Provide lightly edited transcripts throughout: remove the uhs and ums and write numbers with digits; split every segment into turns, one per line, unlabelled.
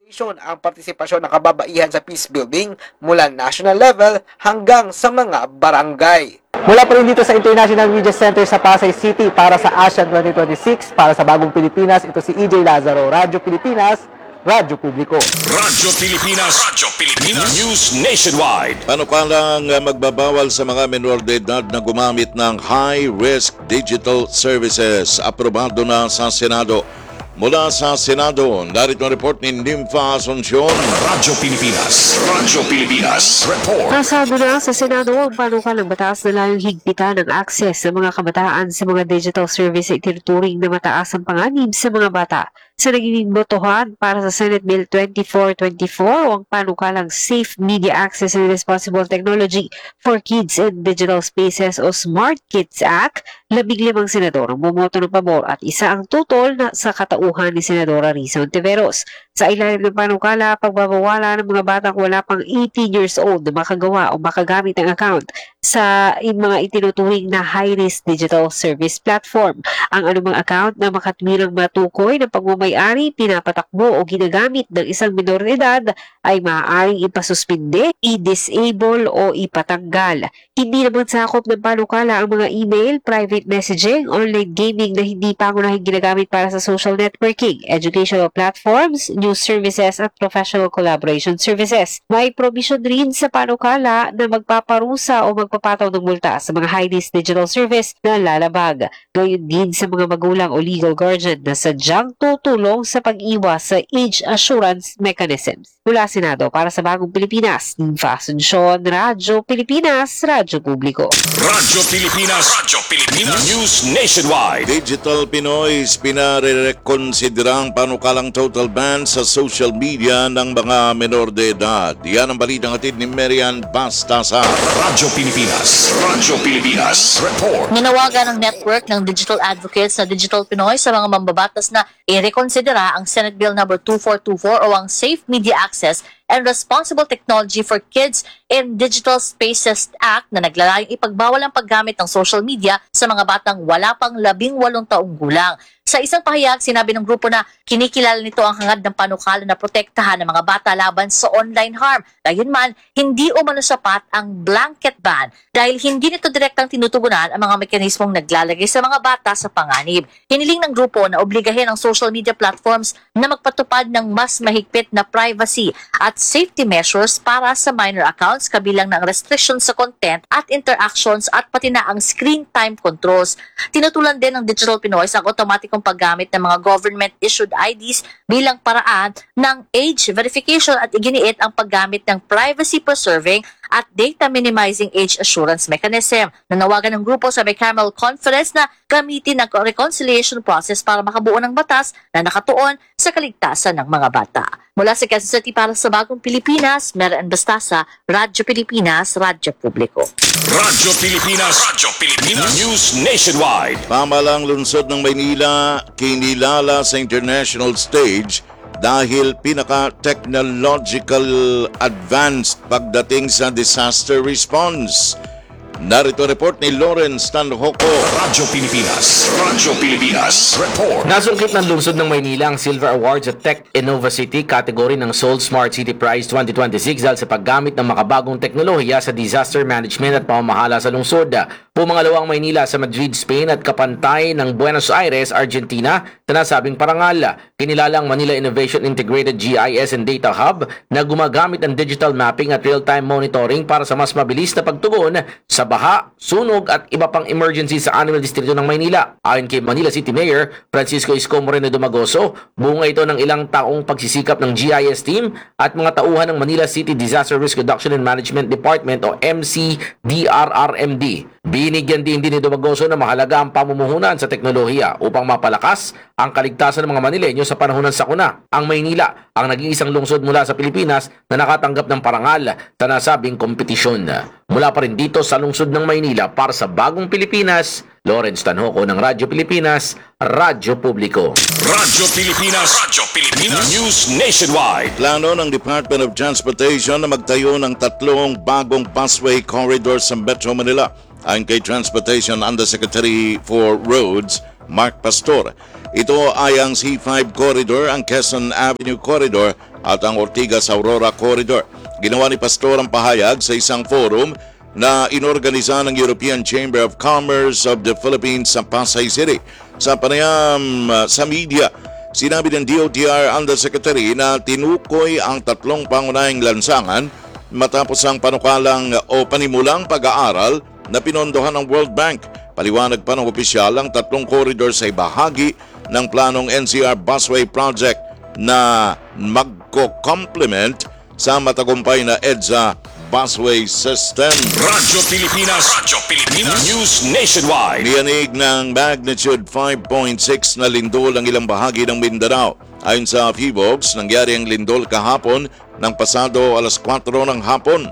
ang partisipasyon ng kababaihan sa peace building mula national level hanggang sa mga barangay.
Mula pa rin dito sa International Media Center sa Pasay City para sa ASEAN 2026, para sa Bagong Pilipinas, ito si EJ Lazaro, Radyo Pilipinas, Radyo Publiko.
Radyo Pilipinas, News Nationwide.
Paano pa lang magbabawal sa mga menor de edad na gumamit ng high-risk digital services? Aprobado na sa Senado. Mula sa Senado, narito ang report ni Nympha Asuncion.
Radyo Pilipinas, report.
Nasado na sa Senado ang panukalang batas na layong higpitan ang access ng mga kabataan sa mga digital service ay tinuturing na mataas ang panganib sa mga bata. Sa naging botohan para sa Senate Bill 2424 o ang panukalang Safe Media Access and Responsible Technology for Kids in Digital Spaces o Smart Kids Act, 15 senador ang bumoto ng pabor at isa ang tutol na sa katauhan ni Senadora Risa Ontiveros. Sa ilalim ng panukala, pagbabawala ng mga batang wala pang 18 years old na makagawa o makagamit ng account sa mga itinuturing na high-risk digital service platform. Ang anumang account na makatwirang matukoy ng pagmamayari, pinapatakbo o ginagamit ng isang minor de edad ay maaaring ipasuspinde, i-disable o ipatanggal. Hindi naman sakop ng panukala ang mga email, private messaging, online gaming na hindi pangunahing ginagamit para sa social networking, educational platforms, news services at professional collaboration services. May provision rin sa panukala na magpaparusa o magpapataw ng multa sa mga high-risk digital service na lalabag. Gayon din sa mga magulang o legal guardian na sadyang tutulong sa pag-iwas sa age assurance mechanisms. Mula Senado para sa Bagong Pilipinas, Nympha Asuncion, Radyo Pilipinas, Radyo Publiko.
Radyo Pilipinas, News Nationwide.
Digital Pinoys pinarekonsiderang panukalang total ban sa social media ng mga menor de edad. Yan ang balitang hatid ni Marian Bastasa.
Radyo Pilipinas, report.
Nanawagan ng network ng digital advocates na Digital Pinoy sa mga mambabatas na i-rekonsidera ang Senate Bill No. 2424 o ang Safe Media Access and Responsible Technology for Kids in Digital Spaces Act na naglalayong ipagbawal ang paggamit ng social media sa mga batang wala pang 18 taong gulang. Sa isang pahayag, sinabi ng grupo na kinikilala nito ang hangad ng panukala na protektahan ng mga bata laban sa online harm. Gayunman, hindi umano sapat ang blanket ban dahil hindi nito direktang tinutugunan ang mga mekanismong naglalagay sa mga bata sa panganib. Hiniling ng grupo na obligahin ang social media platforms na magpatupad ng mas mahigpit na privacy at safety measures para sa minor accounts kabilang ng restrictions sa content at interactions at pati na ang screen time controls. Tinutulan din ng Digital Pinoy ang otomatikong paggamit ng mga government-issued IDs bilang paraan ng age verification at iginiit ang paggamit ng privacy-preserving at data-minimizing age assurance mechanism. Nanawagan ng grupo sa bicameral conference na gamitin ang reconciliation process para makabuo ng batas na nakatuon sa kaligtasan ng mga bata. Mula sa Quezon City para sa Bagong Pilipinas, Marian Bastasa, Radyo Pilipinas, Radyo Publiko.
Radyo Pilipinas, News Nationwide.
Pamalang lungsod ng Maynila kinilala sa international stage dahil pinaka-technological advanced pagdating sa disaster response. Narito report ni Lawrence Tanhoco.
Radyo Pilipinas, report.
Nasungkit ng lungsod ng Maynila ang Silver Award sa Tech Innova City category ng Seoul Smart City Prize 2026 dahil sa paggamit ng makabagong teknolohiya sa disaster management at pamamahala sa lungsod. Pumangalawa ang Maynila sa Madrid, Spain at kapantay ng Buenos Aires, Argentina na nasabing parangal. Kinilala ang Manila Innovation Integrated GIS and Data Hub na gumagamit ng digital mapping at real-time monitoring para sa mas mabilis na pagtugon sa baha, sunog at iba pang emergency sa animal distrito ng Maynila. Ayon kay Manila City Mayor Francisco Isko Moreno Dumagoso, bunga ito ng ilang taong pagsisikap ng GIS team at mga tauhan ng Manila City Disaster Risk Reduction and Management Department o MCDRRMD. Binigyan din ni Dumagoso na mahalaga ang pamumuhunan sa teknolohiya upang mapalakas ang kaligtasan ng mga Manileño sa panahon ng sakuna. Ang Maynila ang naging isang lungsod mula sa Pilipinas na nakatanggap ng parangal sa nasabing kompetisyon. Mula pa rin dito sa lungsod ng Maynila para sa Bagong Pilipinas, Lawrence Tanhoco ng Radyo Pilipinas, Radyo Publiko.
Radyo Pilipinas, News Nationwide.
Plano ng Department of Transportation na magtayo ng 3 bagong busway corridors sa Metro Manila. Ayon kay Transportation Undersecretary for Roads, Mark Pastor. Ito ay ang C5 Corridor, ang Quezon Avenue Corridor at ang Ortigas-Aurora Corridor. Ginawa ni Pastor ang pahayag sa isang forum na inorganisa ng European Chamber of Commerce of the Philippines sa Pasay City. Sa panayam sa media, sinabi ng DOTR Undersecretary na tinukoy ang tatlong pangunahing lansangan matapos ang panukalang o panimulang pag-aaral na pinondohan ng World Bank. Paliwanag pa ng opisyal, ang tatlong corridors ay bahagi ng planong NCR Busway Project na magko-complement sa matagumpay na EDSA busway system.
Radyo Pilipinas News Nationwide.
Niyanig ng magnitude 5.6 na lindol ang ilang bahagi ng Mindanao. Ayon sa PHIVOLCS, nangyari ang lindol kahapon ng pasado alas 4 ng hapon.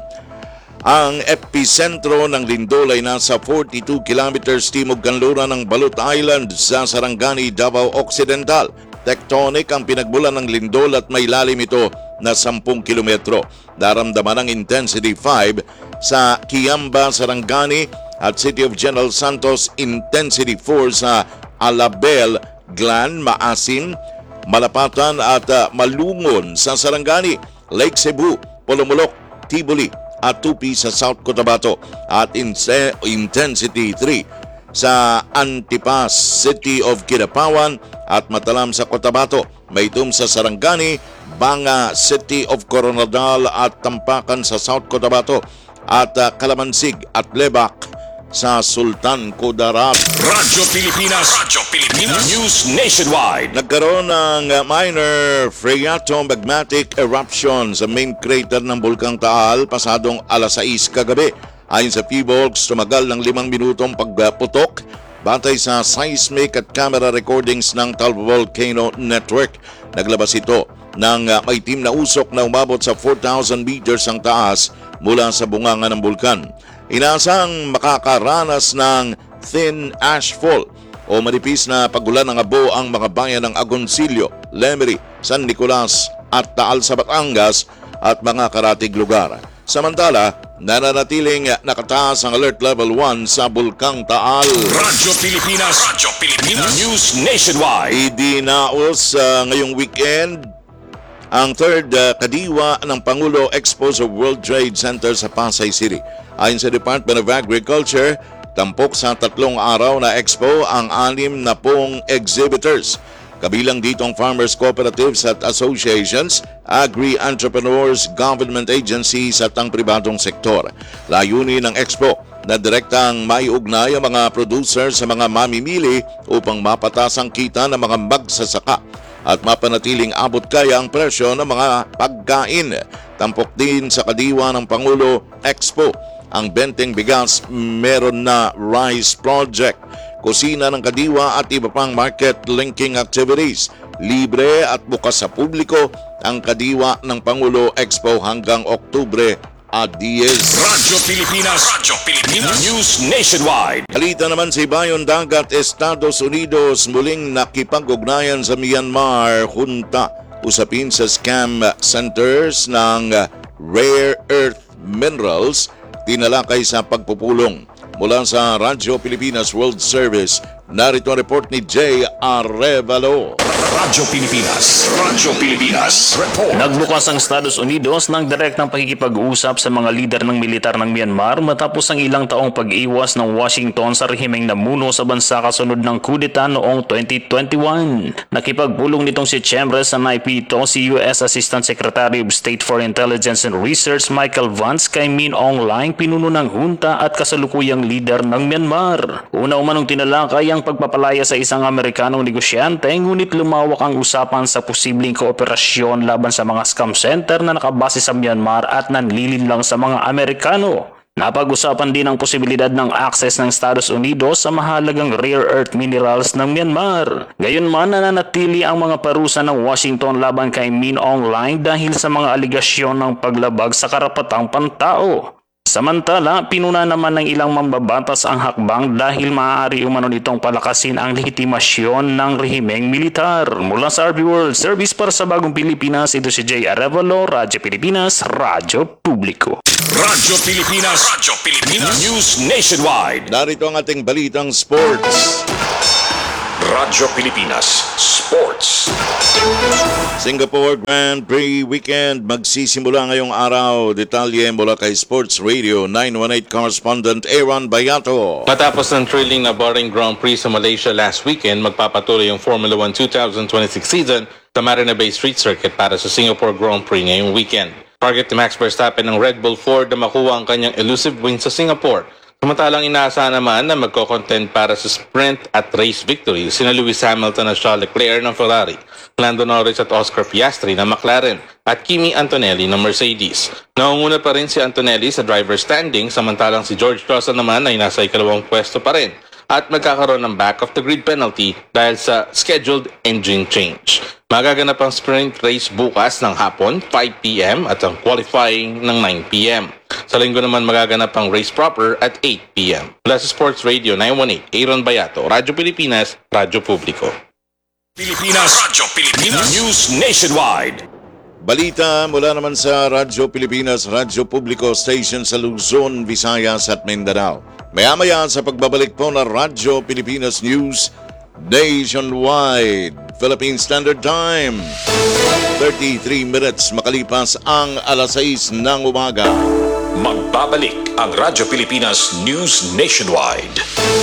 Ang epicentro ng lindol ay nasa 42 kilometers timog kanluran ng Balut Island sa Sarangani, Davao Occidental. Tectonic ang pinagmulan ng lindol at may lalim ito na 10 kilometro. Daramdaman ang intensity 5 sa Kiamba, Sarangani at City of General Santos, intensity 4 sa Alabel, Glan, Maasin, Malapatan at Malungon sa Sarangani, Lake Cebu, Polomolok, Tiboli at Tupi sa South Cotabato at intensity 3 sa Antipas, City of Kidapawan at Matalam sa Cotabato, Maytum sa Sarangani, Banga, City of Coronadal at Tampakan sa South Cotabato at Kalamansig at Lebac sa Sultan Kudarat.
Radyo Pilipinas News Nationwide.
Nagkaroon ng minor phreatomagmatic eruption sa main crater ng Bulkang Taal pasadong alas 6 kagabi. Ayon sa PHIVOLCS, tumagal ng 5 minutong pagputok batay sa seismic at camera recordings ng Taal Volcano Network. Naglabas ito ng maitim na usok na umabot sa 4,000 meters ang taas mula sa bunganga ng bulkan. Inaasang makakaranas ng thin ashfall o manipis na pagulan ng abo ang mga bayan ng Agoncillo, Lemery, San Nicolas at Taal sa Batangas at mga karatig lugar. Samantala, nananatiling nakataas ang alert level 1 sa Bulkang Taal.
Radyo Pilipinas News Nationwide.
Idinaos ngayong weekend ang third kadiwa ng Pangulo Expo sa World Trade Center sa Pasay City. Ayon sa Department of Agriculture, tampok sa 3 araw na expo ang 60 exhibitors. Kabilang dito ang farmers cooperatives at associations, agri-entrepreneurs, government agencies at ang pribadong sektor. Layunin ng expo na direktang maiugnay ang mga producer sa mga mamimili upang mapatas ang kita ng mga magsasaka at mapanatiling abot kaya ang presyo ng mga pagkain. Tampok din sa kadiwa ng Pangulo Expo ang benteng bigas, meron na rice project, kusina ng kadiwa at iba pang market linking activities. Libre at bukas sa publiko ang kadiwa ng Pangulo Expo hanggang Oktubre 10.
Radyo Pilipinas News Nationwide.
Halita naman sa Ibayon Dagat, Estados Unidos muling nakipag-ugnayan sa Myanmar junta usapin sa scam centers ng rare earth minerals tinalakay sa pagpupulong. Mula sa Radyo Pilipinas World Service, narito ang report ni Jay Arevalo.
Radyo Pilipinas Report.
Nagbukas ang Estados Unidos ng direktang pakikipag-usap sa mga lider ng militar ng Myanmar matapos ang ilang taong pag-iwas ng Washington sa rehimeng namuno sa bansa kasunod ng kudeta noong 2021. Nakipagpulong nitong si Chambers na naipito si U.S. Assistant Secretary of State for Intelligence and Research Michael Vance kay Min Aung Hlaing, pinuno ng junta at kasalukuyang leader ng Myanmar. Una umanong tinalakay ang pagpapalaya sa isang Amerikanong negosyante, ngunit lumawak ang usapan sa posibleng kooperasyon laban sa mga scam center na nakabase sa Myanmar at nanlilinlang sa mga Amerikano. Napag-usapan din ang posibilidad ng access ng Estados Unidos sa mahalagang rare earth minerals ng Myanmar. Gayunman, nananatili ang mga parusa ng Washington laban kay Min Aung Hlaing dahil sa mga aligasyon ng paglabag sa karapatang pantao. Samantala, pinuna naman ng ilang mambabatas ang hakbang dahil maaari umano nitong palakasin ang legitimasyon ng rehimeng militar. Mula sa RB World Service para sa Bagong Pilipinas, ito si Jay Arevalo, Radyo Pilipinas, Radyo Publiko.
Radyo Pilipinas News Nationwide.
Narito ang ating balitang sports.
Radyo Pilipinas Sports.
Singapore Grand Prix Weekend magsisimula ngayong araw. Detalye mula kay Sports Radio 918 correspondent Aaron Bayato.
Matapos ng thrilling na Bahrain Grand Prix sa Malaysia last weekend, magpapatuloy ang Formula 1 2026 season sa Marina Bay Street Circuit para sa Singapore Grand Prix ngayong weekend. Target ni Max Verstappen ng Red Bull Ford na makuha ang kanyang elusive win sa Singapore. Samantalang inaasahan naman na magko-contend para sa sprint at race victory sina Lewis Hamilton at Charles Leclerc ng Ferrari, Lando Norris at Oscar Piastri ng McLaren at Kimi Antonelli ng Mercedes. Naunguna pa rin si Antonelli sa driver standing samantalang si George Russell naman ay nasa ikalawang pwesto pa rin at magkakaroon ng back of the grid penalty dahil sa scheduled engine change. Magaganap ang sprint race bukas ng hapon, 5 p.m. at ang qualifying ng 9 p.m. Sa linggo naman magaganap ang race proper at 8 p.m. Mula sa Sports Radio 918, Aaron Bayato, Radyo Pilipinas, Radyo Publiko.
Radyo Pilipinas News Nationwide.
Balita mula naman sa Radyo Pilipinas, Radyo Publiko Station sa Luzon, Visayas at Mindanao. Maya-maya sa pagbabalik po ng Radyo Pilipinas News Nationwide. Philippine Standard Time, 33 minutes makalipas ang alas 6 ng umaga.
Magbabalik ang Radyo Pilipinas News Nationwide.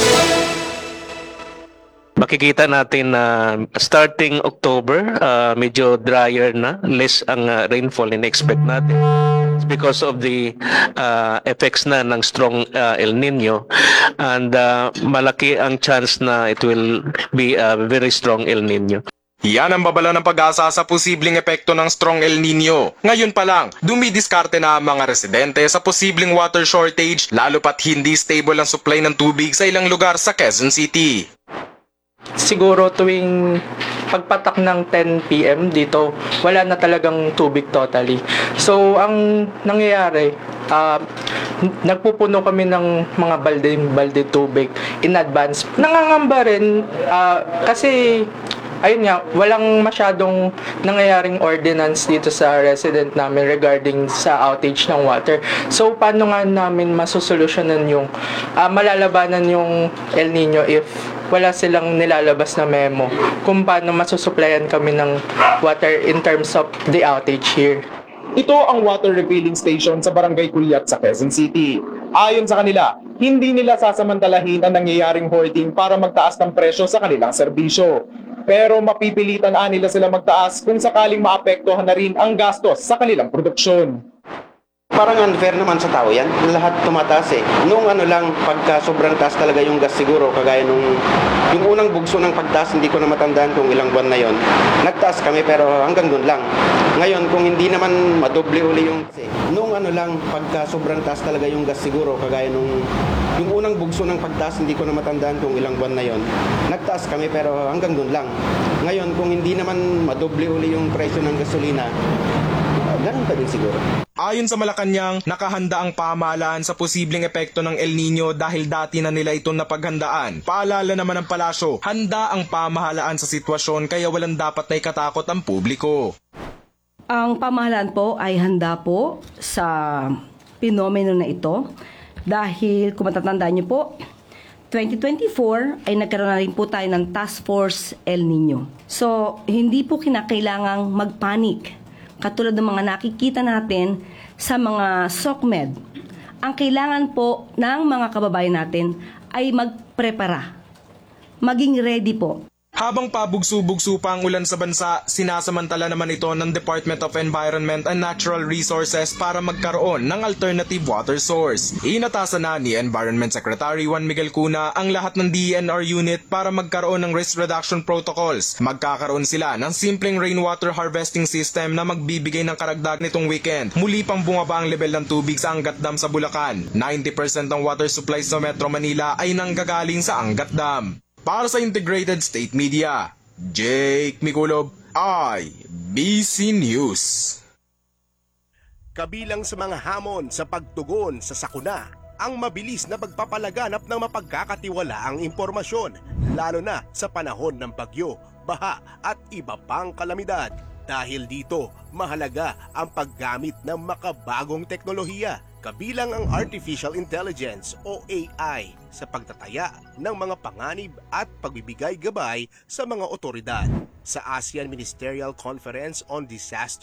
Makikita natin na starting October, medyo drier na, less ang rainfall in-expect natin. It's because of the effects na ng strong El Nino, and malaki ang chance na it will be a very strong El Nino.
Yan ang babala ng pag-asa sa posibleng epekto ng strong El Nino. Ngayon pa lang, dumidiskarte na ang mga residente sa posibleng water shortage lalo pat hindi stable ang supply ng tubig sa ilang lugar sa Quezon City.
Siguro tuwing pagpatak ng 10 PM dito, wala na talagang tubig totally. So, ang nangyayari, nagpupuno kami ng mga balde tubig in advance. Nangangamba rin kasi ayun nga, walang masyadong nangyayaring ordinance dito sa resident namin regarding sa outage ng water. So, paano nga namin masusolusyonan yung malalabanan yung El Nino if wala silang nilalabas na memo kung paano masusuplayan kami ng water in terms of the outage here.
Ito ang water refilling station sa Barangay Kulyat sa Quezon City. Ayon sa kanila, hindi nila sasamantalahin ang nangyayaring hoarding para magtaas ng presyo sa kanilang serbisyo. Pero mapipilitan nila sila magtaas kung sakaling maapektuhan na rin ang gastos sa kanilang produksyon.
Parang unfair naman sa tao yan. Lahat tumataas eh. Nung lang, pagka sobrang taas talaga yung gas siguro, kagaya yung unang bugso ng pagtaas, hindi ko na matandaan kung ilang buwan na yon. Nagtaas kami pero hanggang doon lang. Ngayon, kung hindi naman madoble uli yung... Nung pagka sobrang taas talaga yung gas siguro, kagaya yung unang bugso ng pagtaas, hindi ko na matandaan kung ilang buwan na yon. Nagtaas kami pero hanggang doon lang. Ngayon, kung hindi naman madoble uli yung presyo ng gasolina, ganun pa din siguro.
Ayon sa Malacanang, nakahanda ang pamahalaan sa posibleng epekto ng El Nino dahil dati na nila itong napaghandaan. Paalala naman ng palasyo, handa ang pamahalaan sa sitwasyon kaya walang dapat na ikatakot ang publiko.
Ang pamahalaan po ay handa po sa pinomeno na ito dahil kung matatandaan niyo po, 2024 ay nagkaroon na rin po tayo ng Task Force El Nino. So, hindi po kinakailangang magpanik. Katulad ng mga nakikita natin sa mga SOCMED, ang kailangan po ng mga kababayan natin ay magprepara, maging ready po.
Habang pabugso-bugso pa ang ulan sa bansa, sinasamantala naman ito ng Department of Environment and Natural Resources para magkaroon ng alternative water source. Inatasan na ni Environment Secretary Juan Miguel Cuna ang lahat ng DENR unit para magkaroon ng risk reduction protocols. Magkakaroon sila ng simpleng rainwater harvesting system na magbibigay ng karagdag nitong weekend. Muli pang bumaba ang level ng tubig sa Angat Dam sa Bulacan. 90% ng water supply sa Metro Manila ay nanggagaling sa Angat Dam. Para sa Integrated State Media, Jake Miculob, IBC News.
Kabilang sa mga hamon sa pagtugon sa sakuna, ang mabilis na pagpapalaganap ng mapagkakatiwalaang impormasyon, lalo na sa panahon ng bagyo, baha at iba pang kalamidad. Dahil dito, mahalaga ang paggamit ng makabagong teknolohiya kabilang ang Artificial Intelligence o AI sa pagtataya ng mga panganib at pagbibigay gabay sa mga otoridad. Sa ASEAN Ministerial Conference on Disaster